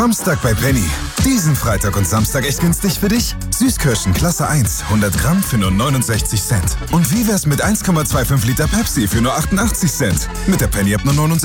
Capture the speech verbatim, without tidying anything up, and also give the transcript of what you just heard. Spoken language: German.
Samstag bei Penny. Diesen Freitag und Samstag echt günstig für dich? Süßkirschen Klasse eins, hundert Gramm für nur neunundsechzig Cent. Und wie wär's mit eins Komma fünfundzwanzig Liter Pepsi für nur achtundachtzig Cent? Mit der Penny-App nur neunundsechzig